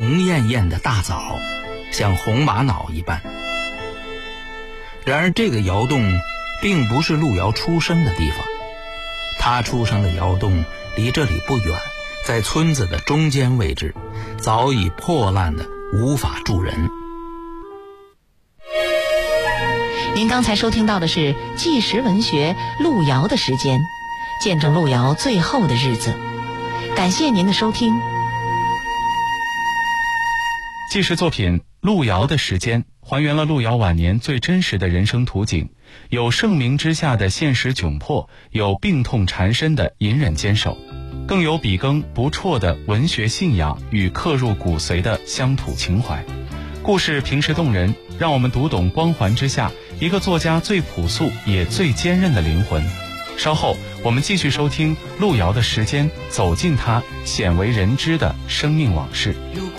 红艳艳的大枣，像红玛瑙一般。然而这个窑洞并不是路遥出生的地方，他出生的窑洞离这里不远，在村子的中间位置，早已破烂的无法住人。 您刚才收听到的是纪实文学路遥的时间，见证路遥最后的日子。感谢您的收听。 纪实作品《路遥的时间》还原了路遥晚年最真实的人生图景，有盛名之下的现实窘迫，有病痛缠身的隐忍坚守，更有笔耕不辍的文学信仰与刻入骨髓的乡土情怀。故事平实动人，让我们读懂光环之下一个作家最朴素也最坚韧的灵魂。稍后我们继续收听路遥的时间，走进他鲜为人知的生命往事。